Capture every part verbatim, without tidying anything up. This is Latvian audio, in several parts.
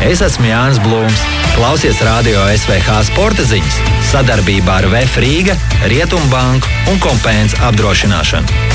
Es esmu Jānis Blūms. Klausies Radio S V H sporta ziņas sadarbībā ar V F Rīga, Rietumbanku un Kompēns apdrošināšanu.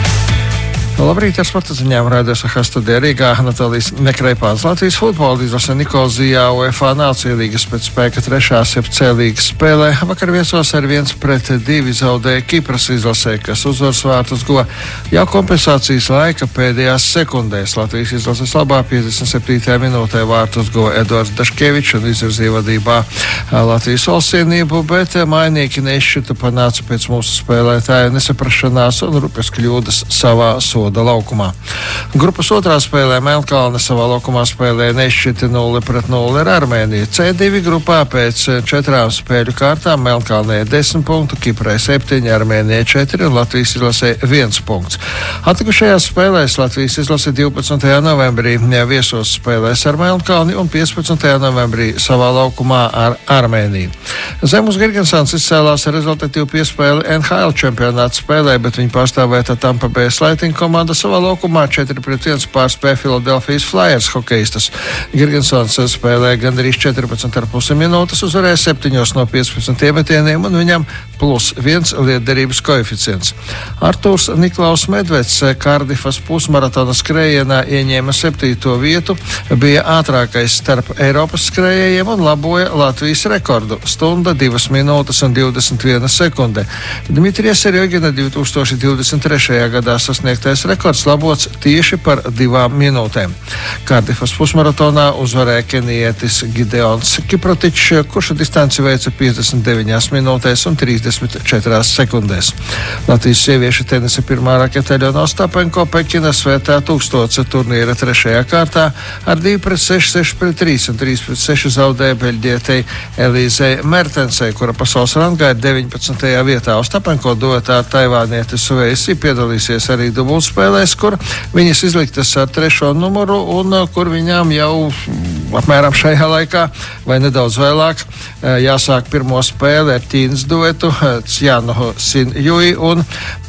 Labrīt, ar sporta ziņām Radio S V H studijā Rīgā Natālijas Nekreipāns. Latvijas futbola izlase Nikozijā UEFA Nāciju līgas pēc spēka trešās jeb C līgas spēlē. Vakar viesos ar viens pret divi zaudēja Kipras izlasē, kas uzvaras vārtus guva jau kompensācijas laika pēdējās sekundēs. Latvijas izlases labā piecdesmit septītajā minūtē vārtus guva Eduards Daškevičs un izvirzīja vadībā Latvijas valstsienību, bet mainīgi neizšķita panāca pēc mūsu spēlētāju nesaprašanās un rupjas kļūdas savā soda laukumā. Grupas otrā spēlē Melnkalne savā laukumā spēlēja neizšķirti nulle pret nulli ar Armēniju. C divi grupā pēc četrām spēļu kārtām Melnkalnē desmit punktu, Kiprai septiņi, Armēnijai četri un Latvijas izlasē viens punkts. Atlikušajās spēlēs Latvijas izlase divpadsmitajā novembrī viesos spēlēs ar Melnkalni un piecpadsmitajā novembrī savā laukumā ar Armēniju. Zemus Girgensons izcēlās ar rezultatīvu piespēli N H L čempionāta spēlē, bet viņa pārstāvēta Tampa Bay Lightning komanda savā laukumā četri pret viens pārspēja Philadelphia Flyers hokeistus. Girgensons spēlēja gandrīz četrpadsmit ar pus minūtes, uzvarēja septiņos no piecpadsmit iemetieniem un viņam plus viens lietderības koeficients. Artūrs Niklaus Medveds Kardifas pusmaratona skrējienā ieņēma septīto vietu, bija ātrākais starp Eiropas skrējējiem un laboja Latvijas rekordu – stunda, divas minūtes un divdesmit viena sekunde. Dmitrija Serjogina divi tūkstoši divdesmit trešajā gadā sasniegtais rekords labots tieši par divām minūtēm. Kardifas pusmaratonā uzvarēja kenijietis Gideons Kiprotičs, kurš distanci veica piecdesmit deviņās minūtēs un trīsdesmit četrās sekundēs. Latvijas sieviešu tenisa pirmā rakete Aļona Ostapenko Pekinas svētā tūkstoša turnīra trešajā kārtā ar divi pret seši, seši pret trīs un trīs pret seši zaudēja beļģietei Elīzei Mertensei, kura pasaules rangā ir deviņpadsmitajā vietā. Ostapenko duetā ar taivānieti Suveisi piedalīsies arī dubultspēlēs, kur viņas izliktas ar trešo numuru un kur viņām jau apmēram šajā laikā vai nedaudz vēlāk jāsāk pirmo spēli ar Tīnas duetu Cjānu Sinjui un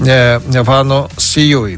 Vanu Sijui.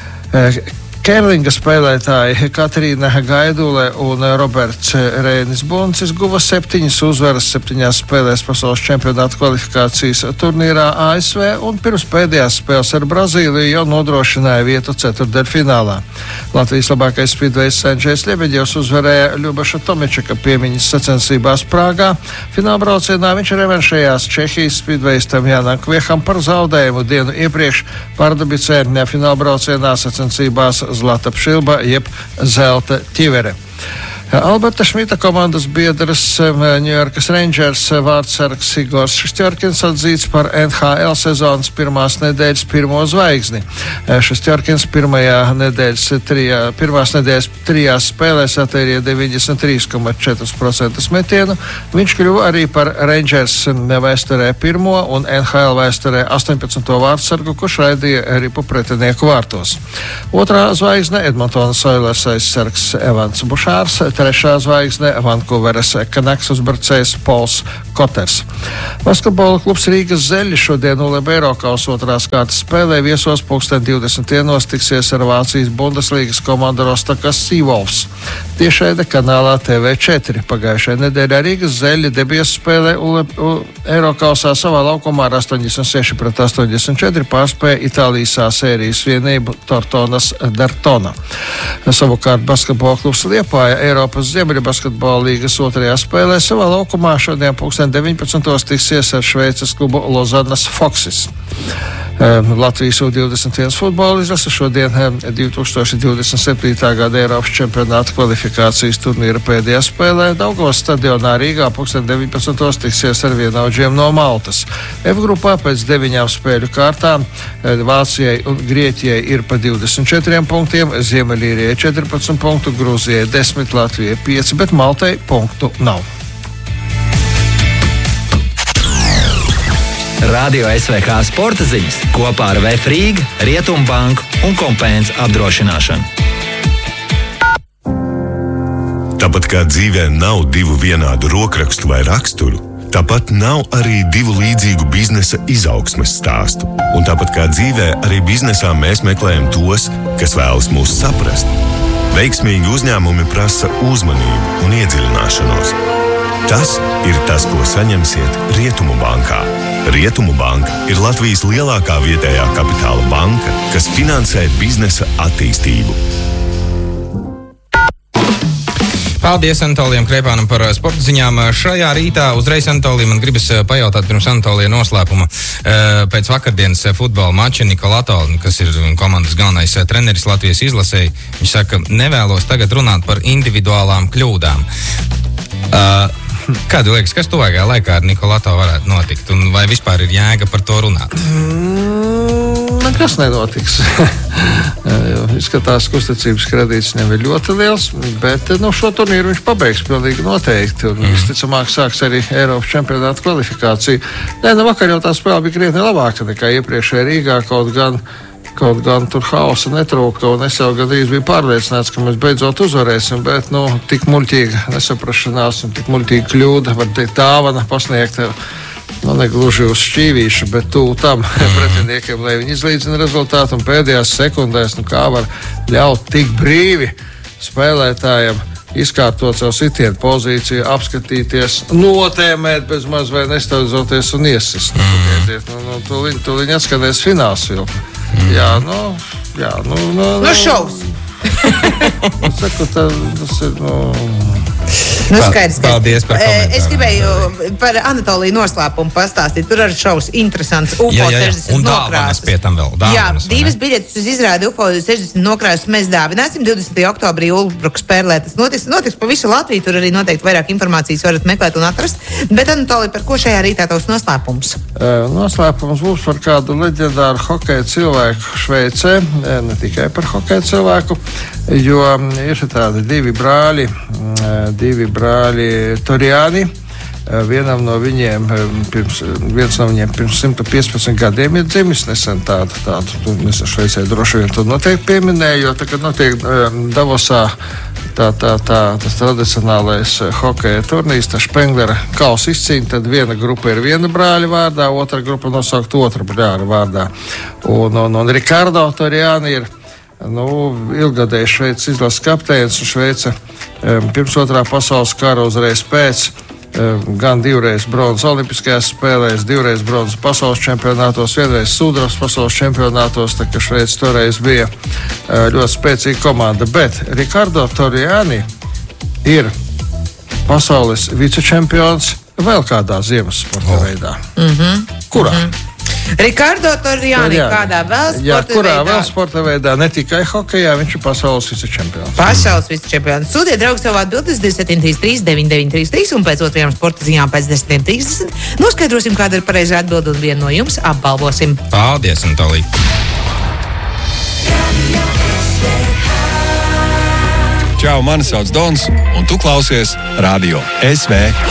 Kērlinga spēlētāji Katrīna Gaidule un Roberts Rēnis Buncis guva septiņas uzvaras septiņās spēlēs pasaules čempionāta kvalifikācijas turnīrā A S V un pirms pēdējās spēles ar Brazīliju jau nodrošināja vietu ceturtdaļfinālā. Latvijas labākais spīdvejs Sančējs Ļebeģevs uzvarēja Ļubaša Tomičaka piemiņas sacensībās Prāgā. Finālbraucienā viņš revanšējās Čehijas spīdvejistam Jānam Kvieham par zaudējumu dienu iepriekš Pardubicē finālbraucienā sacensībās Zlata Pšilba jeb Zelta ķivere. Alberta Šmita komandas biedrs Ņujorkas Rangers vārdsargs Igors Šestjorkins atzīts par N H L sezonas pirmās nedēļas pirmo zvaigzni. Šestjorkins pirmajā nedēļas trijā, pirmās nedēļas trijās spēlēs atērīja deviņdesmit trīs komats četri procenti metienu. Viņš kļuva arī par Rangers vēsturē pirmo un N H L vēsturē astoņpadsmito vārdsargu, kurš raidīja ripu pretinieku vārtos. Otrā zvaigzne Edmontonas Oilers aizsargs Evans Bušārs. Trešā zvaigzne Vankūveras Canucks uzbrucējs Pols Koters. Basketbola klubs Rīgas Zeļi šodien U L B Eirokausas otrās kārtas spēlē viesos pulksten divdesmit dienos tiksies ar Vācijas Bundeslīgas komandu Rostokas Seawolves. Tiešraide kanālā T V četri. Pagājušajā nedēļā Rīgas Zeļi debijas spēlē Eirokausā savā laukumā ar astoņdesmit seši pret astoņdesmit četri pārspēja Itālijas A sērijas vienību Tortonas Dartona. Savukārt basketbola klubs Liepāja Eiropas Ziemeļu basketbola līgas otrajā spēlē savā laukumā šodien pulksten deviņpadsmitos tiksies ar Šveices klubu Lozanas Foxes. Latvijas U divdesmit viens futbola izlase šodien divi tūkstoši divdesmit septītā gada Eiropas čempionāta kvalifikācijas turnīra pēdējā spēlē Daugavas stadionā Rīgā pulksten deviņpadsmitos tiksies ar vienaudžiem no Maltas. F grupā pēc deviņām spēļu kārtām Vācijai un Grieķijai ir pa divdesmit četriem punktiem, Ziemeļīrijai četrpadsmit punktu, Grūzijai desmit, Latvijai pieci, bet Maltai punktu nav. Radio S V H sporta ziņas kopā ar V F Rīga, Rietumbanku un Kompēns apdrošināšanu. Tāpat kā dzīvē nav divu vienādu rokrakstu vai raksturu, tāpat nav arī divu līdzīgu biznesa izaugsmes stāstu. Un tāpat kā dzīvē, arī biznesā mēs meklējam tos, kas vēlas mūs saprast. Veiksmīgi uzņēmumi prasa uzmanību un iedziļināšanos. Tas ir tas, ko saņemsiet Rietumu bankā. Rietumu banka ir Latvijas lielākā vietējā kapitāla banka, kas finansē biznesa attīstību. Paldies Anatolijam Kreipānam par sporta ziņām. Šajā rītā uzreiz Anatolija man gribas pajautāt pirms Anatolija noslēpuma. Pēc vakardienas futbola mača Nikolato, kas ir komandas galvenais treneris Latvijas izlasēji, viņš saka, nevēlos tagad runāt par individuālām kļūdām. Kādu liekas, kas tuvākajā laikā ar Nikolato varētu notikt? Un vai vispār ir jēga par to runāt? Mm, nekas nenotiks. Izskatās, ka uzticības kredīts viņam ir ļoti liels, bet nu, šo turnīru viņš pabeigs pilnīgi noteikti. Un mm. visticamāk sāks arī Eiropas čempionāta kvalifikāciju. Nē, nu vakar jau tā spēle bija krietni labāka nekā iepriekšējā Rīgā, kaut gan Kaut gan tur hausa netrūka, un es jau gandrīz biju pārliecināts, ka mēs beidzot uzvarēsim, bet, nu, tik muļķīga nesaprašanās un tik muļķīga kļūda, var teikt, dāvana pasniegta, nu, negluži uz šķīvīšu, bet tū tam pretiniekiem, lai viņi izlīdzina rezultātu, un pēdējās sekundēs, nu, kā var ļaut tik brīvi spēlētājiem izkārtot savu sitienu pozīciju, apskatīties, notēmēt bez maz vai nestaudzoties un iesist. Mm. Nu, nu, tūliņ, tūliņ atskanēs fināls filmu. Mm. Jā, nu, jā, nu, nu, nu. No šovs. Es saku, tā, tas ir, nu... Nu, skaidrs, Paldies par komentāru. Es gribēju par Anatoliju noslēpumu pastāstīt. Tur arī šovs interesants. U F O jā, jā, jā. sešdesmit Un dāvanas pie tam vēl. Dāvanas, jā, divas biļetes uz izrādi U F O sešdesmit nokrāstus mēs dāvināsim. divdesmitajā oktobrī Ulbrukas Pērlē tas notiks. Notiks pa visu Latviju. Tur arī noteikti vairāk informācijas varat meklēt un atrast. Bet, Anatolija, par ko šajā rītā tavs noslēpums? Noslēpums būs par kādu leģendāru hokeja cilvēku Šveicē. Ne tikai par hokeja cilvēku, jo ir tādi divi brāļi, divi brāļi Toriani. Vienam no viņiem pirms, viens no viņiem pirms simt piecpadsmit gadiem ir dzimis nesen tādu, tādu, mēs Šveicē droši vien to noteikti pieminēju, jo tagad notiek Davosā tā, tā, tā, tas tradicionālais hokeja turnīrs, tā Špenglera kausa izcīņa, tad viena grupa ir viena brāļa vārdā, otra grupa nosaukt otra brāļa vārdā. Un, un, un Ricardo Toriani ir nu, ilgadējis Šveices izlases kapteinis, un Šveice um, pirms otrā pasaules kara uzreiz pēc um, gan divreiz bronzas olimpiskajās spēlēs, divreiz bronzas pasaules čempionātos, vienreiz sudrabs pasaules čempionātos, tā ka Šveice toreiz bija uh, ļoti spēcīga komanda. Bet Ricardo Toriani ir pasaules vicečempions vēl kādā ziemas sporta veidā. Mm-hmm. Kurā? Mm-hmm. Ricardo Toriani, kādā vēl sporta jā, kurā veidā? vēl sporta veidā, ne tikai hokejā, viņš ir pasaules vicečempions. Pasaules vicečempions. Sūtiet, draugi, savu atbildes divs septiņi trīs trīs deviņi deviņi trīs trīs un pēc otrajām sporta ziņām pēc desmit trīsdesmit noskaidrosim, kāda ir pareizā atbilde un vienu no jums apbalvosim. Paldies, Anatolija. Čau, mani sauc Dons, un tu klausies Radio S V